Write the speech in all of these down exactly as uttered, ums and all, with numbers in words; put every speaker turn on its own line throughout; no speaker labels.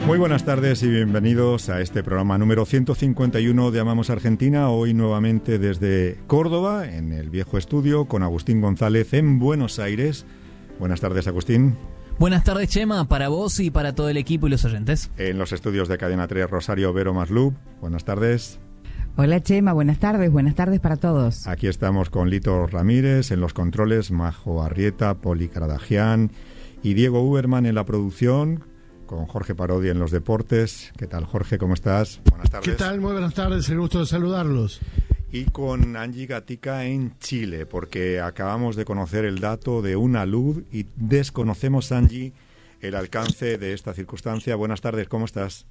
Muy buenas tardes y bienvenidos a este programa número ciento cincuenta y uno de Amamos Argentina, hoy nuevamente desde Córdoba, en el viejo estudio, con Agustín González en Buenos Aires. Buenas tardes, Agustín.
Buenas tardes, Chema, para vos y para todo el equipo y los oyentes.
En los estudios de Cadena tres, Rosario Vero Maslub. Buenas tardes.
Hola, Chema, buenas tardes, buenas tardes para todos.
Aquí estamos con Lito Ramírez en los controles, Majo Arrieta, Poli Caradagian y Diego Uberman en la producción, con Jorge Parodi en los deportes. ¿Qué tal, Jorge? ¿Cómo estás? Buenas tardes.
¿Qué tal? Muy buenas tardes, el gusto de saludarlos.
Y con Angie Gatica en Chile, porque acabamos de conocer el dato de una luz y desconocemos, Angie, el alcance de esta circunstancia. Buenas tardes, ¿cómo estás?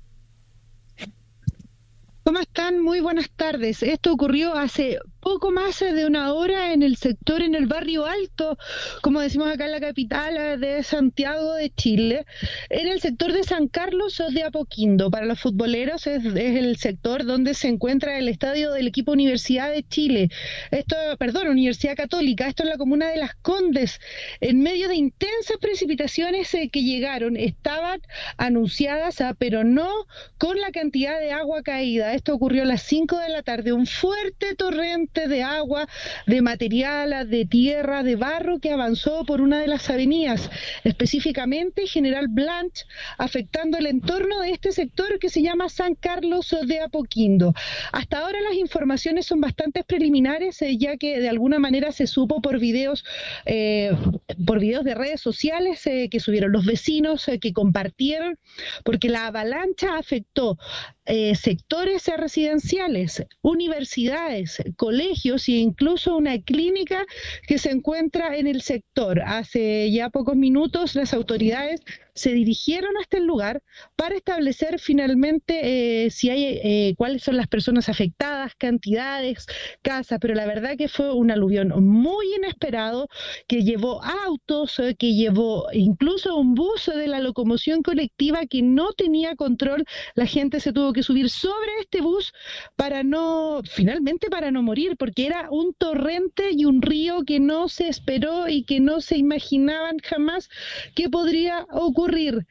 ¿Cómo están? Muy buenas tardes. Esto ocurrió hace poco más de una hora en el sector, en el barrio Alto, como decimos acá en la capital de Santiago de Chile, en el sector de San Carlos de Apoquindo. Para los futboleros es, es el sector donde se encuentra el estadio del equipo Universidad de Chile. Esto, perdón, Universidad Católica. Esto es la comuna de Las Condes. En medio de intensas precipitaciones eh, que llegaron, estaban anunciadas, ah, pero no con la cantidad de agua caída. Esto ocurrió a las cinco de la tarde, un fuerte torrente de agua, de material, de tierra, de barro que avanzó por una de las avenidas, específicamente General Blanch, afectando el entorno de este sector que se llama San Carlos de Apoquindo. Hasta ahora las informaciones son bastante preliminares, eh, ya que de alguna manera se supo por videos, eh, por videos de redes sociales eh, que subieron los vecinos, eh, que compartieron, porque la avalancha afectó Eh, sectores residenciales, universidades, colegios e incluso una clínica que se encuentra en el sector. Hace ya pocos minutos las autoridades se dirigieron hasta el lugar para establecer finalmente eh, si hay eh, cuáles son las personas afectadas, cantidades, casas, pero la verdad que fue un aluvión muy inesperado que llevó autos, eh, que llevó incluso un bus de la locomoción colectiva que no tenía control. La gente se tuvo que subir sobre este bus para no, finalmente para no morir, porque era un torrente y un río que no se esperó y que no se imaginaban jamás que podría ocurrir.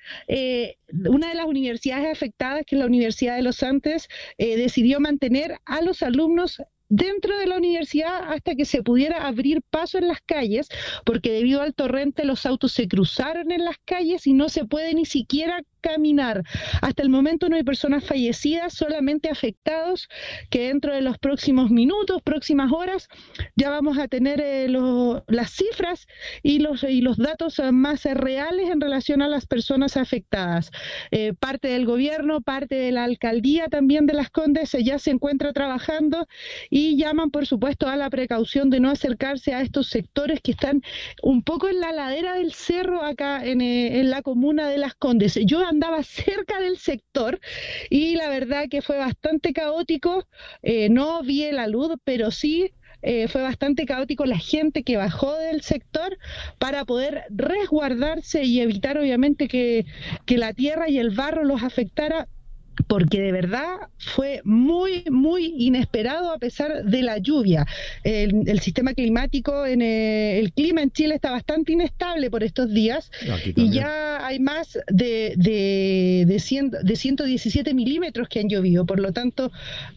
Eh, una de las universidades afectadas, que es la Universidad de los Andes, eh, decidió mantener a los alumnos dentro de la universidad hasta que se pudiera abrir paso en las calles, porque debido al torrente los autos se cruzaron en las calles y no se puede ni siquiera caminar. Hasta el momento no hay personas fallecidas, solamente afectados, que dentro de los próximos minutos, próximas horas, ya vamos a tener eh, lo, las cifras y los, y los datos más eh, reales en relación a las personas afectadas. Eh, parte del gobierno, parte de la alcaldía también de Las Condes eh, ya se encuentra trabajando y llaman, por supuesto, a la precaución de no acercarse a estos sectores que están un poco en la ladera del cerro acá en, eh, en la comuna de Las Condes. Yo andaba cerca del sector y la verdad que fue bastante caótico, eh, no vi la luz, pero sí eh, fue bastante caótico la gente que bajó del sector para poder resguardarse y evitar obviamente que, que la tierra y el barro los afectara, porque de verdad fue muy, muy inesperado a pesar de la lluvia. El, el sistema climático, en el, el clima en Chile está bastante inestable por estos días y ya hay más de, de, de, cien, de ciento diecisiete milímetros que han llovido, por lo tanto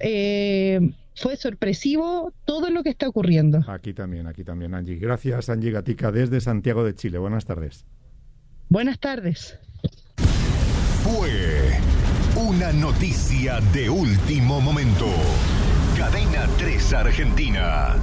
eh, fue sorpresivo todo lo que está ocurriendo.
Aquí también, aquí también, Angie. Gracias, Angie Gatica, desde Santiago de Chile. Buenas tardes.
Buenas tardes.
Fue una noticia de último momento. Cadena tres Argentina.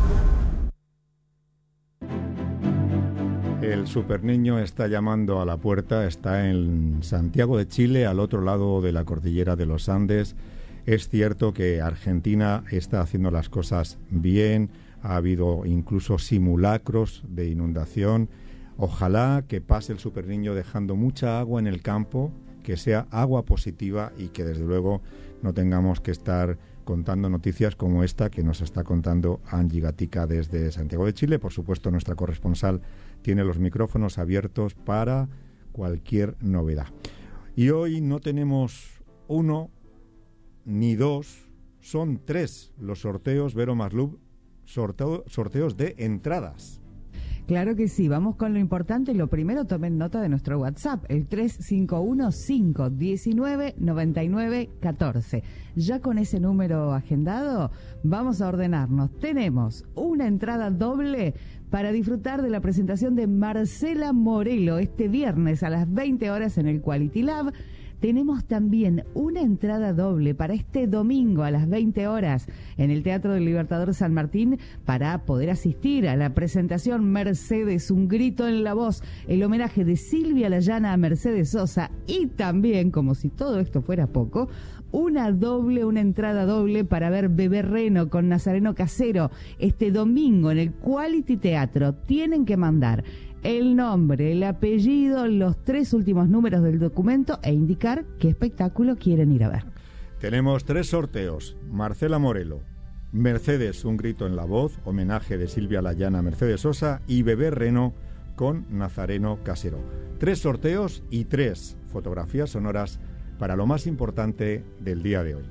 El superniño está llamando a la puerta, está en Santiago de Chile, al otro lado de la cordillera de los Andes. Es cierto que Argentina está haciendo las cosas bien, ha habido incluso simulacros de inundación. Ojalá que pase el superniño dejando mucha agua en el campo, que sea agua positiva y que desde luego no tengamos que estar contando noticias como esta que nos está contando Angie Gatica desde Santiago de Chile. Por supuesto, nuestra corresponsal tiene los micrófonos abiertos para cualquier novedad. Y hoy no tenemos uno ni dos, son tres los sorteos, Vero Maslub, sorteo, sorteos de entradas.
Claro que sí, vamos con lo importante. Lo primero, tomen nota de nuestro WhatsApp, el tres cinco uno, cinco uno nueve, nueve nueve uno cuatro. Ya con ese número agendado, vamos a ordenarnos. Tenemos una entrada doble para disfrutar de la presentación de Marcela Morelo este viernes a las veinte horas en el Quality Lab. Tenemos también una entrada doble para este domingo a las veinte horas en el Teatro del Libertador San Martín para poder asistir a la presentación Mercedes, un grito en la voz, el homenaje de Silvia Layana a Mercedes Sosa y también, como si todo esto fuera poco, una doble, una entrada doble para ver Bebé Reno con Nazareno Casero este domingo en el Quality Teatro. Tienen que mandar el nombre, el apellido, los tres últimos números del documento e indicar qué espectáculo quieren ir a ver.
Tenemos tres sorteos. Marcela Morelo, Mercedes, un grito en la voz, homenaje de Silvia Layana a Mercedes Sosa, y Bebé Reno con Nazareno Casero. Tres sorteos y tres fotografías sonoras para lo más importante del día de hoy.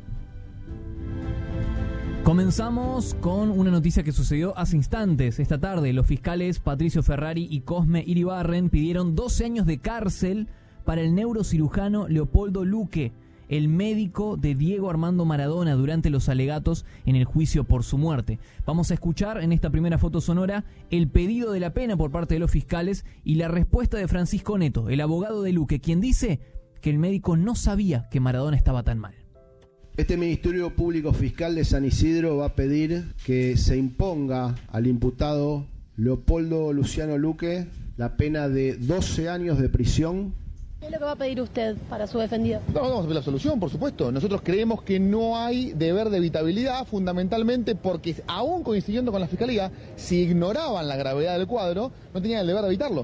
Comenzamos con una noticia que sucedió hace instantes. Esta tarde, los fiscales Patricio Ferrari y Cosme Iribarren pidieron doce años de cárcel para el neurocirujano Leopoldo Luque, el médico de Diego Armando Maradona durante los alegatos en el juicio por su muerte. Vamos a escuchar en esta primera foto sonora el pedido de la pena por parte de los fiscales y la respuesta de Francisco Neto, el abogado de Luque, quien dice que el médico no sabía que Maradona estaba tan mal.
Este Ministerio Público Fiscal de San Isidro va a pedir que se imponga al imputado Leopoldo Luciano Luque la pena de doce años de prisión.
¿Qué es lo que va a pedir usted para su defendido?
No, vamos a ver la solución, por supuesto. Nosotros creemos que no hay deber de evitabilidad, fundamentalmente porque, aún coincidiendo con la Fiscalía, si ignoraban la gravedad del cuadro, no tenían el deber de evitarlo.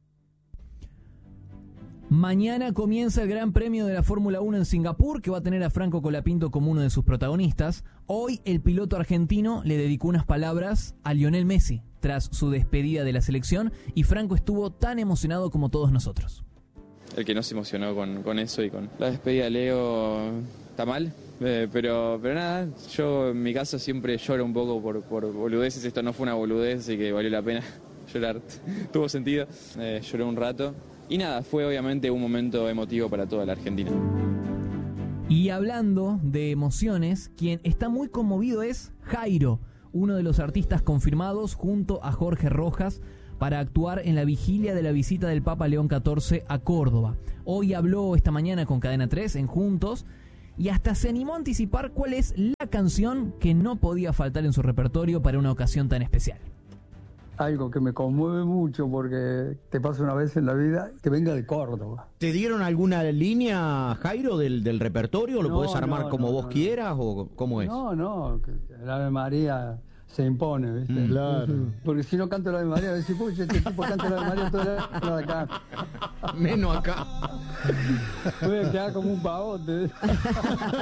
Mañana comienza el Gran Premio de la Fórmula uno en Singapur, que va a tener a Franco Colapinto como uno de sus protagonistas. Hoy el piloto argentino le dedicó unas palabras a Lionel Messi tras su despedida de la selección, y Franco estuvo tan emocionado como todos nosotros.
El que no se emocionó con, con eso y con la despedida de Leo está mal, eh, pero, pero nada, yo en mi caso siempre lloro un poco por, por boludeces. Esto no fue una boludez, así que valió la pena llorar, tuvo sentido, eh, lloré un rato. Y nada, fue obviamente un momento emotivo para toda la Argentina.
Y hablando de emociones, quien está muy conmovido es Jairo, uno de los artistas confirmados junto a Jorge Rojas para actuar en la vigilia de la visita del Papa León catorce a Córdoba. Hoy habló esta mañana con Cadena tres en Juntos y hasta se animó a anticipar cuál es la canción que no podía faltar en su repertorio para una ocasión tan especial.
Algo que me conmueve mucho porque te pasa una vez en la vida, que venga de Córdoba.
¿Te dieron alguna línea, Jairo, del, del repertorio? ¿Lo
no,
podés armar
no,
como
no,
vos
no,
quieras o cómo es?
No, no, que el Ave María se impone, ¿viste?
Mm, claro.
Porque si no canto el Ave María, decís, pucha, este tipo canta el Ave María todo el de acá.
Menos acá.
Voy a quedar como un pavote.